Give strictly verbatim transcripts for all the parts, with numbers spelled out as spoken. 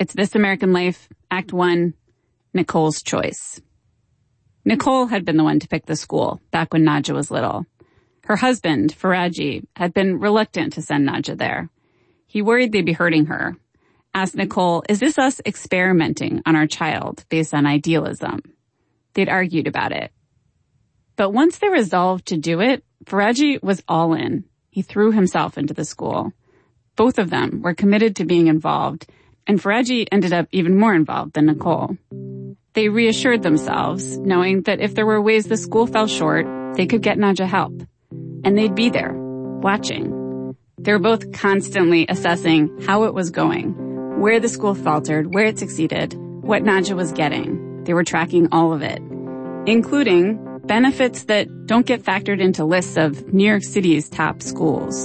It's This American Life, Act One, Nicole's Choice. Nicole had been the one to pick the school back when Nadja was little. Her husband, Faraji, had been reluctant to send Nadja there. He worried they'd be hurting her. Asked Nicole, is this us experimenting on our child based on idealism? They'd argued about it. But once they resolved to do it, Faraji was all in. He threw himself into the school. Both of them were committed to being involved, and Faraji ended up even more involved than Nicole. They reassured themselves, knowing that if there were ways the school fell short, they could get Nadja help. And they'd be there, watching. They were both constantly assessing how it was going, where the school faltered, where it succeeded, what Nadja was getting. They were tracking all of it, including benefits that don't get factored into lists of New York City's top schools.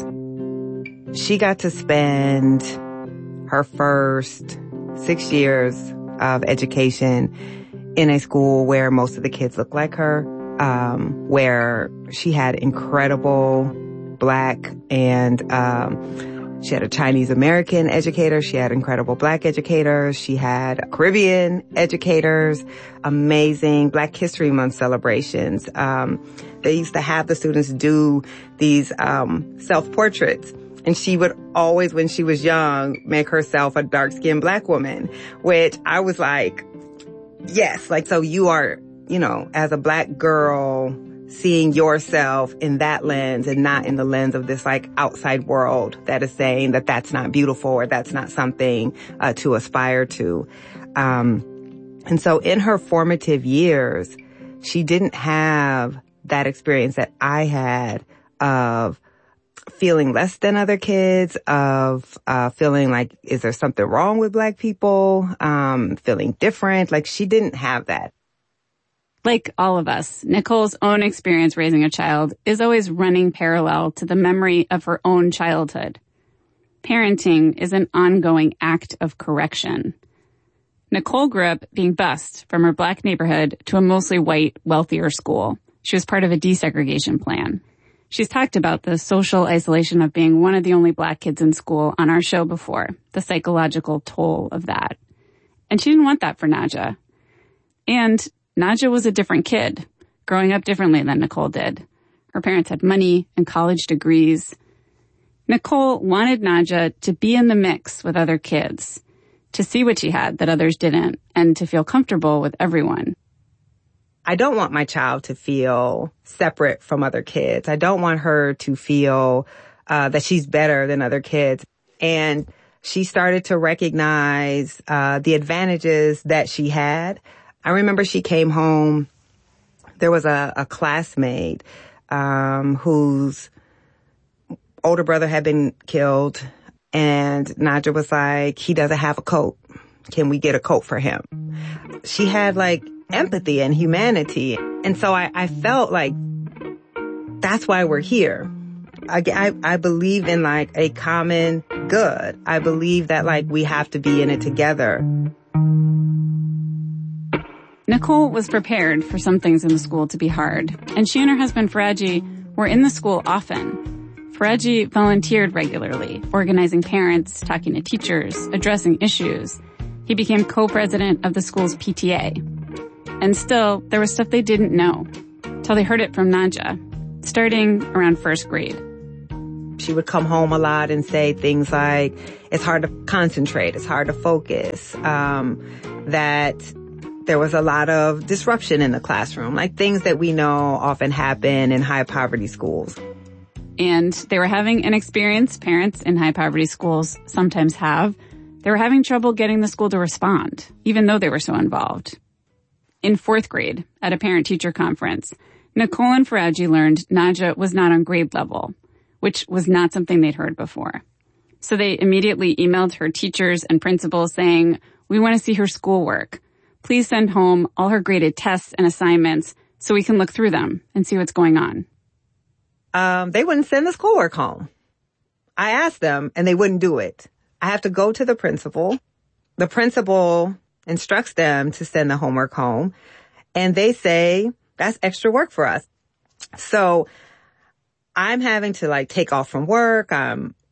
She got to spend her first six years of education in a school where most of the kids looked like her, um, where she had incredible Black and um, she had a Chinese American educator. She had incredible Black educators. She had Caribbean educators, amazing Black History Month celebrations. Um, they used to have the students do these um, self-portraits. And she would always, when she was young, make herself a dark-skinned Black woman, which I was like, yes, like, so you are, you know, as a Black girl, seeing yourself in that lens and not in the lens of this, like, outside world that is saying that that's not beautiful or that's not something uh, to aspire to. Um, and so in her formative years, she didn't have that experience that I had of feeling less than other kids, of uh feeling like, is there something wrong with Black people, um, feeling different. Like, she didn't have that. Like all of us, Nicole's own experience raising a child is always running parallel to the memory of her own childhood. Parenting is an ongoing act of correction. Nicole grew up being bused from her Black neighborhood to a mostly white, wealthier school. She was part of a desegregation plan. She's talked about the social isolation of being one of the only Black kids in school on our show before, the psychological toll of that. And she didn't want that for Nadja. And Nadja was a different kid, growing up differently than Nicole did. Her parents had money and college degrees. Nicole wanted Nadja to be in the mix with other kids, to see what she had that others didn't, and to feel comfortable with everyone. I don't want my child to feel separate from other kids. I don't want her to feel uh, that she's better than other kids. And she started to recognize uh, the advantages that she had. I remember she came home. There was a, a classmate um, whose older brother had been killed. And Nadja was like, he doesn't have a coat. Can we get a coat for him? She had, like, empathy and humanity. And so I, I felt like that's why we're here. I, I, I believe in, like, a common good. I believe that, like, we have to be in it together. Nicole was prepared for some things in the school to be hard, and she and her husband Faraji were in the school often. Faraji volunteered regularly, organizing parents, talking to teachers, addressing issues. He became co-president of the school's P T A. And still, there was stuff they didn't know, till they heard it from Nadja, starting around first grade. She would come home a lot and say things like, it's hard to concentrate, it's hard to focus, um, that there was a lot of disruption in the classroom, like things that we know often happen in high-poverty schools. And they were having an experience parents in high-poverty schools sometimes have. They were having trouble getting the school to respond, even though they were so involved. In fourth grade, at a parent-teacher conference, Nicole and Faraji learned Nadja was not on grade level, which was not something they'd heard before. So they immediately emailed her teachers and principals saying, we want to see her schoolwork. Please send home all her graded tests and assignments so we can look through them and see what's going on. Um, they wouldn't send the schoolwork home. I asked them, and they wouldn't do it. I have to go to the principal. The principal instructs them to send the homework home, and they say, that's extra work for us. So I'm having to, like, take off from work. I'm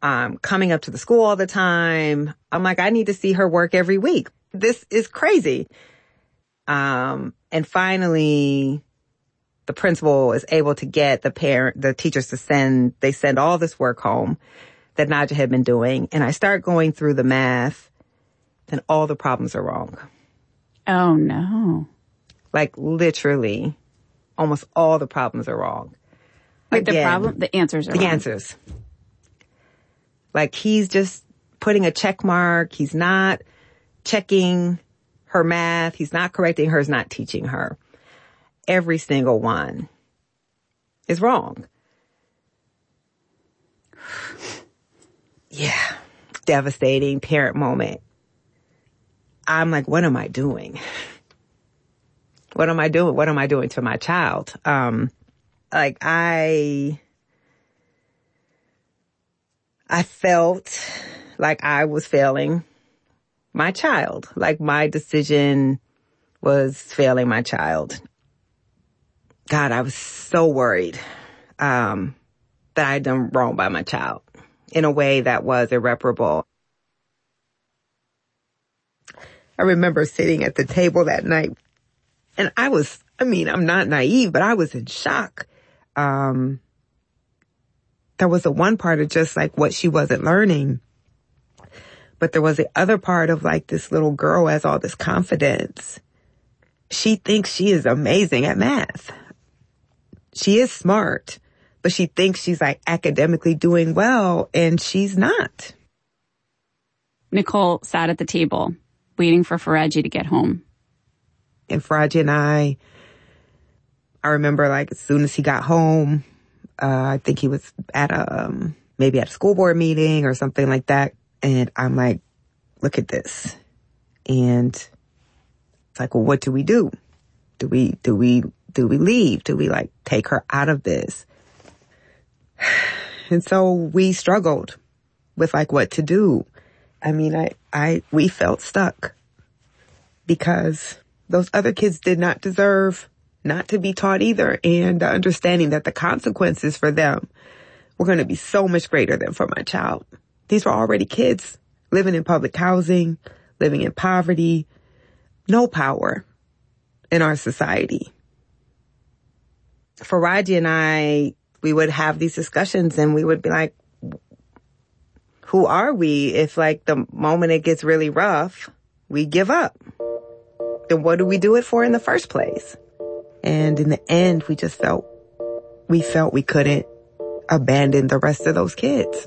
um, coming up to the school all the time. I'm like, I need to see her work every week. This is crazy. Um, and finally, the principal is able to get the parent, the teachers to send, they send all this work home that Naja had been doing. And I start going through the math, and all the problems are wrong. Oh, no. Like, literally, almost all the problems are wrong. Wait, Again, the problem? The answers are the wrong. answers. Like, he's just putting a check mark. He's not checking her math. He's not correcting her. He's not teaching her. Every single one is wrong. Yeah. Devastating parent moment. I'm like, what am I doing? What am I doing? What am I doing to my child? Um, like I, I felt like I was failing my child. Like my decision was failing my child. God, I was so worried, um, that I had done wrong by my child in a way that was irreparable. I remember sitting at the table that night, and I was, I mean, I'm not naive, but I was in shock. Um, there was the one part of just like what she wasn't learning, but there was the other part of like this little girl has all this confidence. She thinks she is amazing at math. She is smart, but she thinks she's like academically doing well, and she's not. Nicole sat at the table, waiting for Faraji to get home. And Faraji and I, I remember like as soon as he got home, uh, I think he was at a, um, maybe at a school board meeting or something like that. And I'm like, look at this. And it's like, well, what do we do? Do we, do we, do we leave? Do we like take her out of this? And so we struggled with like what to do. I mean, I, I, we felt stuck because those other kids did not deserve not to be taught either. And the understanding that the consequences for them were going to be so much greater than for my child. These were already kids living in public housing, living in poverty, no power in our society. Faraji and I, we would have these discussions and we would be like, who are we if like the moment it gets really rough, we give up? Then what do we do it for in the first place? And in the end, we just felt, we felt we couldn't abandon the rest of those kids.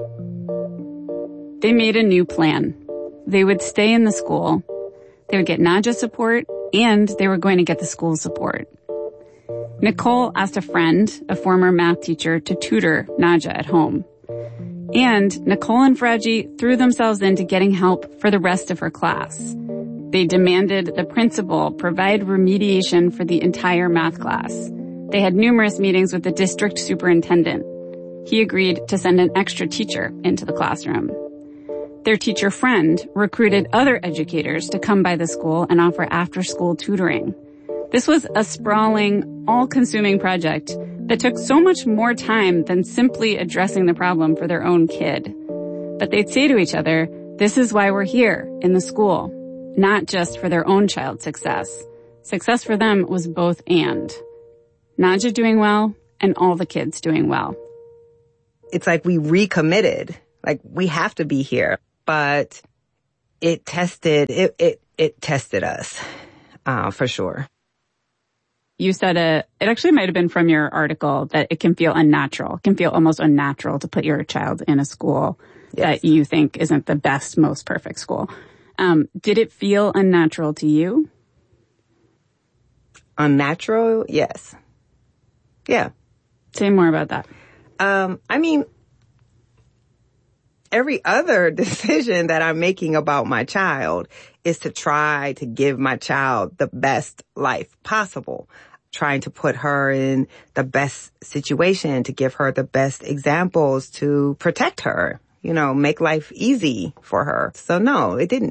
They made a new plan. They would stay in the school. They would get Naja support, and they were going to get the school support. Nicole asked a friend, a former math teacher, to tutor Naja at home. And Nicole and Faraji threw themselves into getting help for the rest of her class. They demanded the principal provide remediation for the entire math class. They had numerous meetings with the district superintendent. He agreed to send an extra teacher into the classroom. Their teacher friend recruited other educators to come by the school and offer after-school tutoring. This was a sprawling, all-consuming project that took so much more time than simply addressing the problem for their own kid. But they'd say to each other, this is why we're here in the school, not just for their own child's success. Success for them was both and. Naja doing well and all the kids doing well. It's like we recommitted, like we have to be here, but it tested, it, it, it tested us, uh, for sure. You said it, it actually might have been from your article that it can feel unnatural. It can feel almost unnatural to put your child in a school yes. that you think isn't the best, most perfect school. Um, did it feel unnatural to you? Unnatural? Yes. Yeah. Say more about that. Um, I mean, every other decision that I'm making about my child is to try to give my child the best life possible, trying to put her in the best situation, to give her the best examples, to protect her, you know, make life easy for her. So no, it didn't